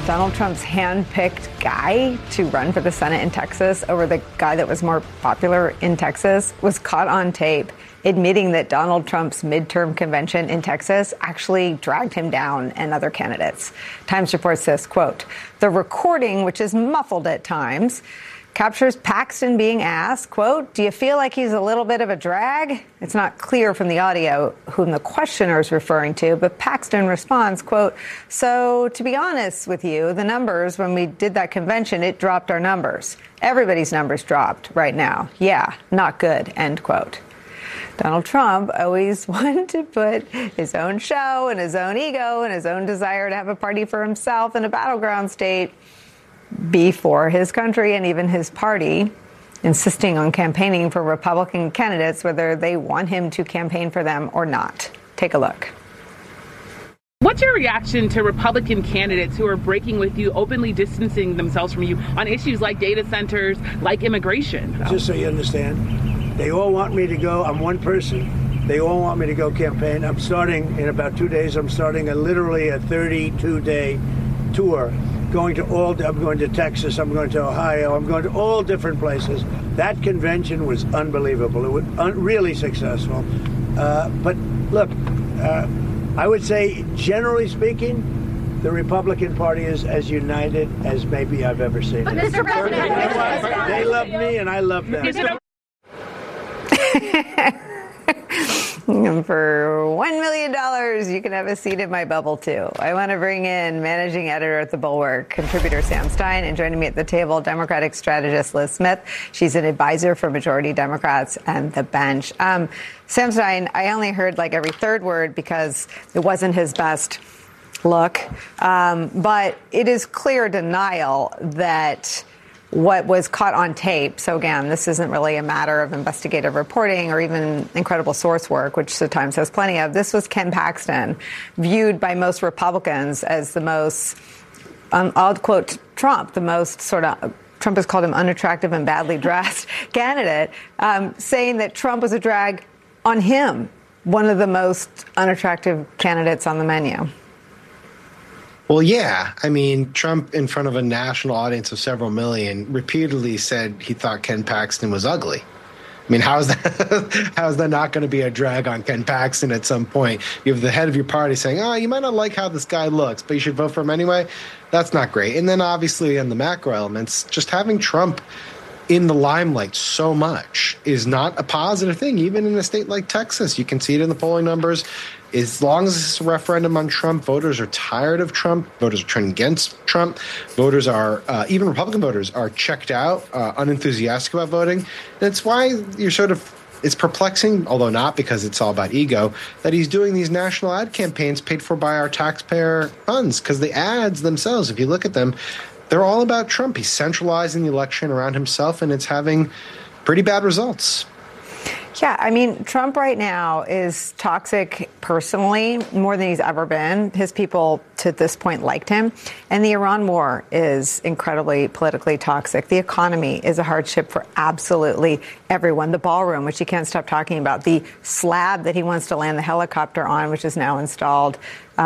Donald Trump's hand-picked guy to run for the Senate in Texas over the guy that was more popular in Texas was caught on tape admitting that Donald Trump's midterm convention in Texas actually dragged him down and other candidates. Times reports this, quote, the recording, which is muffled at times, captures Paxton being asked, quote, do you feel like he's a little bit of a drag? It's not clear from the audio whom the questioner is referring to, but Paxton responds, quote, so to be honest with you, the numbers, when we did that convention, it dropped our numbers. Everybody's numbers dropped right now. Yeah, not good, end quote. Donald Trump always wanted to put his own show and his own ego and his own desire to have a party for himself in a battleground state before his country and even his party, insisting on campaigning for Republican candidates, whether they want him to campaign for them or not. Take a look. What's your reaction to Republican candidates who are breaking with you, openly distancing themselves from you on issues like data centers, like immigration? Just so you understand, they all want me to go. I'm one person. They all want me to go campaign. I'm starting in about 2 days. I'm starting literally a 32-day tour. I'm going to Texas, I'm going to Ohio, I'm going to all different places. That convention was unbelievable. It was really successful. But look, I would say, generally speaking, the Republican Party is as united as maybe I've ever seen it. Mr. President, they love me and I love them. And for $1 million, you can have a seat in my bubble, too. I want to bring in managing editor at The Bulwark, contributor Sam Stein, and joining me at the table, Democratic strategist Liz Smith. She's an advisor for majority Democrats and the bench. Sam Stein, I only heard like every third word because it wasn't his best look. But it is clear denial that what was caught on tape. So again, this isn't really a matter of investigative reporting or even incredible source work, which the Times has plenty of. This was Ken Paxton, viewed by most Republicans as the most, I'll quote Trump, the most Trump has called him unattractive and badly dressed candidate, saying that Trump was a drag on him, one of the most unattractive candidates on the menu. Well, yeah. I mean, Trump, in front of a national audience of several million, repeatedly said he thought Ken Paxton was ugly. I mean, how is that not going to be a drag on Ken Paxton at some point? You have the head of your party saying, oh, you might not like how this guy looks, but you should vote for him anyway. That's not great. And then obviously in the macro elements, just having Trump in the limelight so much is not a positive thing. Even in a state like Texas, you can see it in the polling numbers. As long as it's a referendum on Trump, voters are tired of Trump. Voters are turning against Trump. Voters are, even Republican voters, are checked out, unenthusiastic about voting. That's why it's perplexing, although not because it's all about ego, that he's doing these national ad campaigns paid for by our taxpayer funds. Because the ads themselves, if you look at them, they're all about Trump. He's centralizing the election around himself, and it's having pretty bad results. Yeah, I mean, Trump right now is toxic personally more than he's ever been. His people to this point liked him. And the Iran war is incredibly politically toxic. The economy is a hardship for absolutely everyone. The ballroom, which he can't stop talking about, the slab that he wants to land the helicopter on, which is now installed,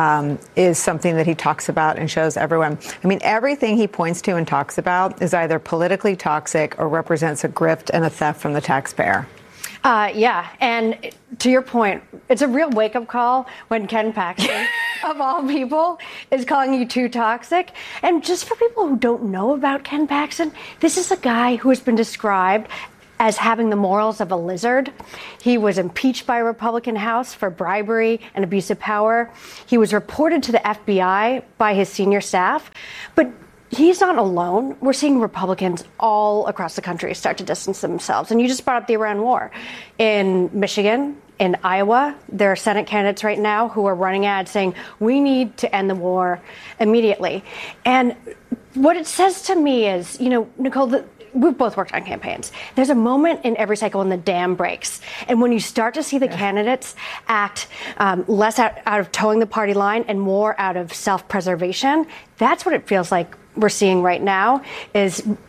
is something that he talks about and shows everyone. I mean, everything he points to and talks about is either politically toxic or represents a grift and a theft from the taxpayer. Yeah, and to your point, it's a real wake-up call when Ken Paxton, of all people, is calling you too toxic. And just for people who don't know about Ken Paxton, this is a guy who has been described as having the morals of a lizard. He was impeached by a Republican House for bribery and abuse of power. He was reported to the FBI by his senior staff. But he's not alone. We're seeing Republicans all across the country start to distance themselves. And you just brought up the Iran war. In Michigan, in Iowa, there are Senate candidates right now who are running ads saying, we need to end the war immediately. And what it says to me is, you know, Nicole, we've both worked on campaigns. There's a moment in every cycle when the dam breaks. And when you start to see the candidates act less out of towing the party line and more out of self-preservation, that's what it feels like we're seeing right now, is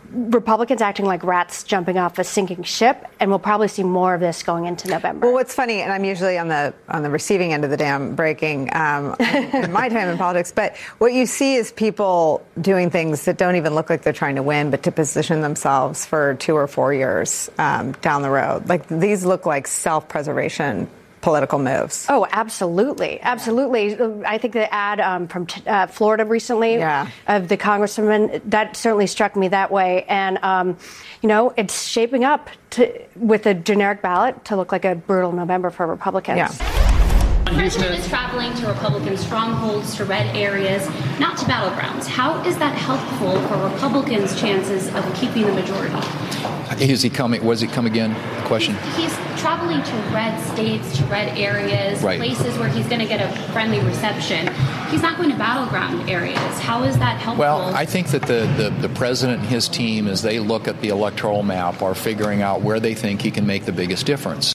Republicans acting like rats jumping off a sinking ship, and we'll probably see more of this going into November. Well, what's funny, and I'm usually on the receiving end of the dam breaking in my time in politics, but what you see is people doing things that don't even look like they're trying to win, but to position themselves for 2 or 4 years down the road. Like, these look like self-preservation political moves. Oh, absolutely. Absolutely. I think the ad from Florida recently of the congresswoman, that certainly struck me that way. And, it's shaping up with a generic ballot to look like a brutal November for Republicans. Yeah. The president is traveling to Republican strongholds, to red areas, not to battlegrounds. How is that helpful for Republicans' chances of keeping the majority? Is he coming? Was it come again? The question. He's traveling to red states, to red areas, places where he's going to get a friendly reception. He's not going to battleground areas. How is that helpful? Well, I think that the president and his team, as they look at the electoral map, are figuring out where they think he can make the biggest difference.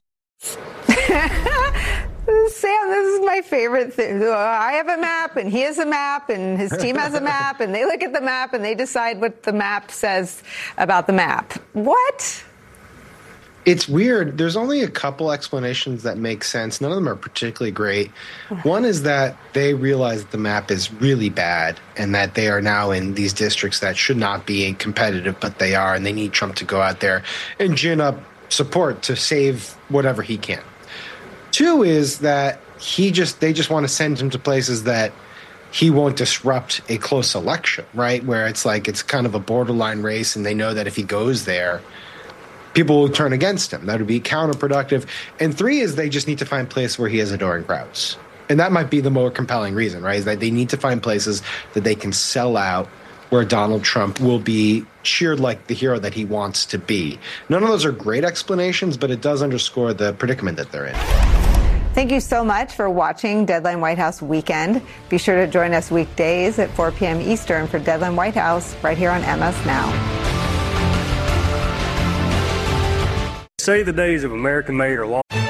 Sam, this is my favorite thing. I have a map, and he has a map, and his team has a map, and they look at the map, and they decide what the map says about the map. What? It's weird. There's only a couple explanations that make sense. None of them are particularly great. One is that they realize that the map is really bad and that they are now in these districts that should not be competitive, but they are, and they need Trump to go out there and gin up support to save whatever he can. Two is that they just want to send him to places that he won't disrupt a close election, right? Where it's like it's kind of a borderline race, and they know that if he goes there, people will turn against him. That would be counterproductive. And three is they just need to find places where he has adoring crowds. And that might be the more compelling reason, right? Is that they need to find places that they can sell out where Donald Trump will be cheered like the hero that he wants to be. None of those are great explanations, but it does underscore the predicament that they're in. Thank you so much for watching Deadline White House Weekend. Be sure to join us weekdays at 4 p.m. Eastern for Deadline White House right here on MS Now. Say the days of American-made are long.